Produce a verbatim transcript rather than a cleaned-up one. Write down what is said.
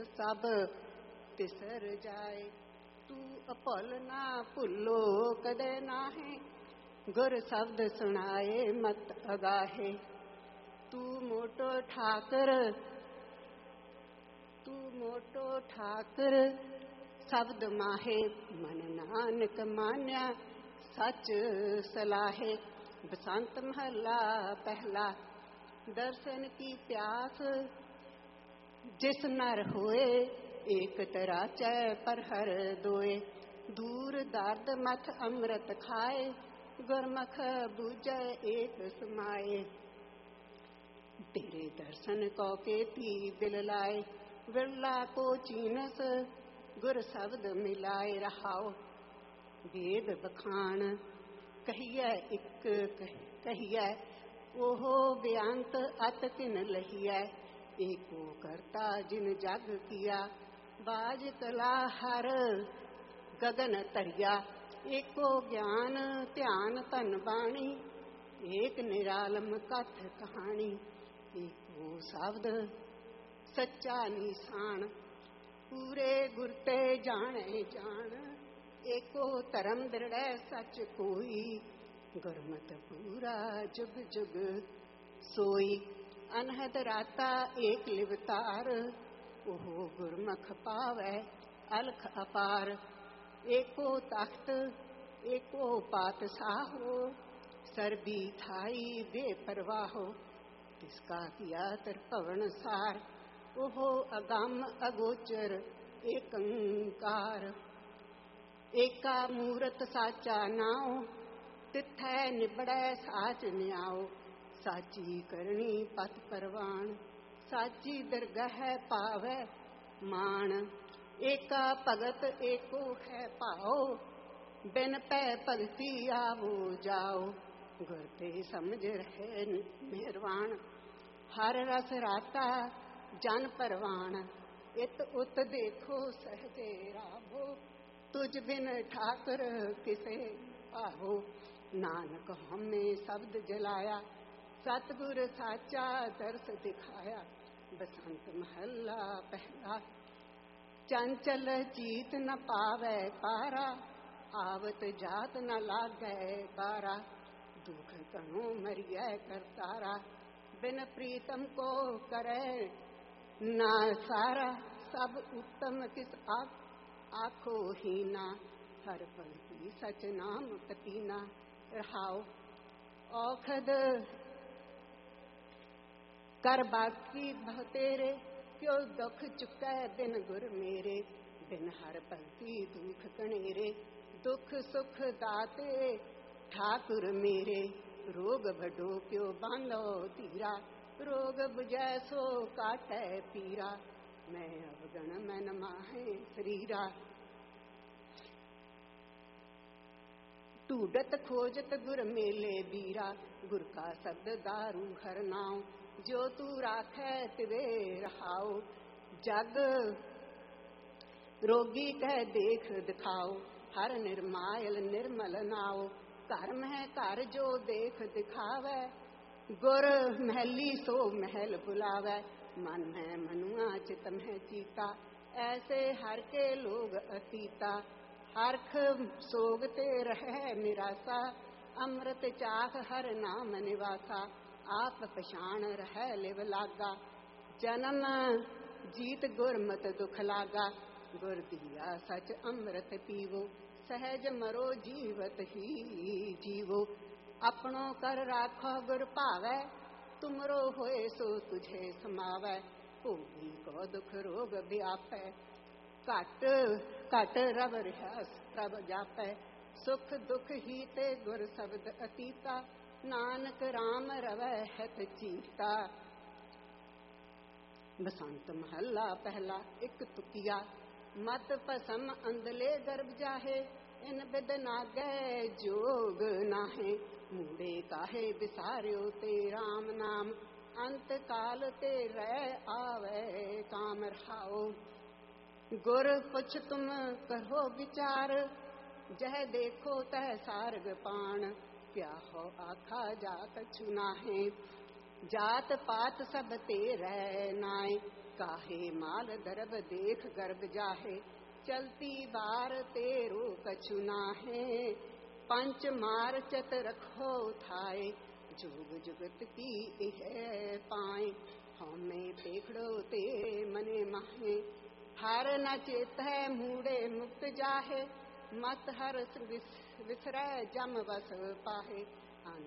सब तिसर जाए। तू अभुल ना भुलो कदे नाहे, गुर शब्द सुनाए मत अगाहे। तू मोटो ठाकर तू मोटो ठाकर शब्द माहे, मन नानक मान्या सच सलाहे। बसंत महला पहला। दर्शन की प्यास जिस नर होए, एक तराचै पर हर दोए। दूर दर्द मथ अमृत खाए, गुरमुख बूझै एक समाए। तेरे दर्शन को केती दिल लाए, विरला को चीनस गुर शब्द मिलाए रहाओ। वेद बखान कहिए एक कहिए, ओहो बेअंत अत तिन लहिए। एको करता जिन जग किया, बाज कला हर गगन तरिया। एको ज्ञान ध्यान धन बाणी, एक निरालम कथ कहानी। एको शब्द सच्चा निशान, पूरे गुरते जाने जान। एको धर्म दृढ़ सच कोई, गुरमत पूरा जुग जुग सोई। अनहद राता एक लिवतार, ओहो गुरमुख पावै अलख अपार। एको तख्त एको पातशाहो, सरबी थाई बेपरवाहो। तिसका किया त्रिभुवन सार, ओहो अगम अगोचर एकंकार। एका मूरत साचा नाओ, तिथै निबड़ै साच न्याओ। साची करनी पथ परवान, साची दरगह पावै मान। एका भगत एको है भाओ, बिन पै भगति आवो जाओ। गुर ते समझ रहे मेहरवान, हर रस राता जन परवान। इत उत देखो सहजे राभो, तुझ बिन ठाकुर किसे पाहो। नानक हमें शब्द जलाया, सतगुर साचा दर्श दिखाया। बसंत महला पहला। चंचल चीत न पावै पारा, आवत जात न लागै बारा। दुख कणो मरियै करतारा, बिन प्रीतम को करे ना सारा। सब उत्तम किस आखो हीना, हर भगति सच नाम कतीना। रहाओ औखद कर बाकी भव तेरे, क्यों दुख चुकै बिन गुर मेरे। बिन हर भगति दुख कनेरे, दुख सुख दाते ठाकुर मेरे। रोग बडो क्यों बांधो धीरा, रोग बुझै सो काटै पीरा। मैं अवगण मन माहे शरीरा, ढूंढत खोजत गुर मेले बीरा। गुर का शब्द दारू हर नाम, जो तू राखै तिवे रहाओ। जग रोगी कह देख दिखाओ, हर निर्मायल निर्मल नाओ। घर में घर जो देख दिखावै, गुर महली सो महल बुलावै। मन में मनुआ चित में चीता, ऐसे हर के लोग अतीता। हरख सोगते रहे निराशा, अमृत चाख हर नाम निवासा। आप पछाण रह लिव लागा, जन्म जीत गुरमत दुख लागा। गुर दिया सच अमृत पीवो, सहज मरो जीवत ही जीवो। अपनों कर राखो गुर भावै, तुमरो होए सो तुझे समावै। भोगी को दुख रोग व्यापै, घट घट रब रहस प्रभ जापै। सुख दुख ही ते गुर शब्द अतीता, नानक राम रवै हित चीता। बसंत महला पहला। एक तुकिया मत पसम अंधले गर्भ जाहे, इन बिद नागै जोग नाहे। मूड़े काहे बिसारियो ते राम नाम, अंत काल ते रह आवे काम रहाओ। गुर पुछ तुम करो विचार, जह देखो तह सारग पाण। क्या हो आखा जात छुनाहे, जात पात सब तेरे नाय। काहे माल दरब देख गर्भ जाहे, चलती बार तेरो कछु नाहे। पंच मार चत रखो उठाए, जुग जुगत की इह पाए। हमें देखड़ो ते मने माहे, हर न चेत है मूड़े मुक्त जाहे। मत हर विसरै जम बस पाहे,